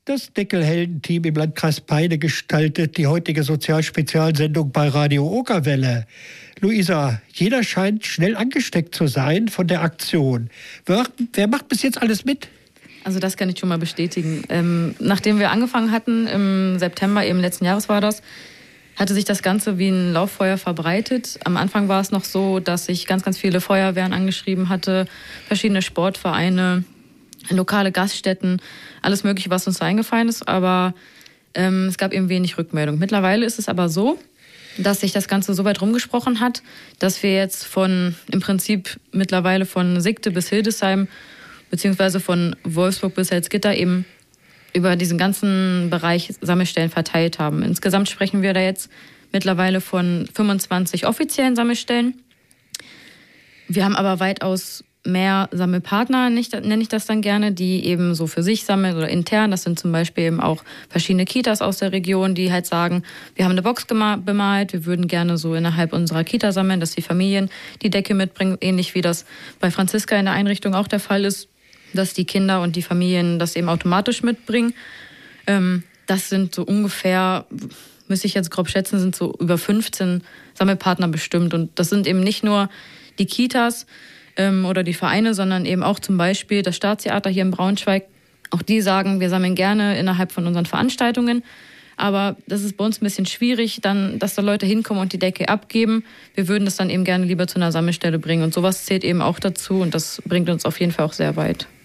Das Deckelhelden-Team im Landkreis Peine gestaltet die heutige Sozialspezialsendung bei Radio Okerwelle. Luisa, jeder scheint schnell angesteckt zu sein von der Aktion. Wer macht bis jetzt alles mit? Also das kann ich schon mal bestätigen. Nachdem wir angefangen hatten, im September eben letzten Jahres war das, hatte sich das Ganze wie ein Lauffeuer verbreitet. Am Anfang war es noch so, dass ich ganz, ganz viele Feuerwehren angeschrieben hatte, verschiedene Sportvereine, lokale Gaststätten, alles Mögliche, was uns da eingefallen ist. Aber es gab eben wenig Rückmeldung. Mittlerweile ist es aber so, dass sich das Ganze so weit rumgesprochen hat, dass wir jetzt im Prinzip mittlerweile von Sigte bis Hildesheim, beziehungsweise von Wolfsburg bis Salzgitter eben über diesen ganzen Bereich Sammelstellen verteilt haben. Insgesamt sprechen wir da jetzt mittlerweile von 25 offiziellen Sammelstellen. Wir haben aber weitaus mehr Sammelpartner, nenne ich das dann gerne, die eben so für sich sammeln oder intern. Das sind zum Beispiel eben auch verschiedene Kitas aus der Region, die halt sagen, wir haben eine Box bemalt, wir würden gerne so innerhalb unserer Kita sammeln, dass die Familien die Decke mitbringen, ähnlich wie das bei Franziska in der Einrichtung auch der Fall ist, dass die Kinder und die Familien das eben automatisch mitbringen. Das sind so ungefähr, müsste ich jetzt grob schätzen, sind so über 15 Sammelpartner bestimmt. Und das sind eben nicht nur die Kitas oder die Vereine, sondern eben auch zum Beispiel das Staatstheater hier in Braunschweig. Auch die sagen, wir sammeln gerne innerhalb von unseren Veranstaltungen. Aber das ist bei uns ein bisschen schwierig, dann, dass da Leute hinkommen und die Decke abgeben. Wir würden das dann eben gerne lieber zu einer Sammelstelle bringen. Und sowas zählt eben auch dazu und das bringt uns auf jeden Fall auch sehr weit.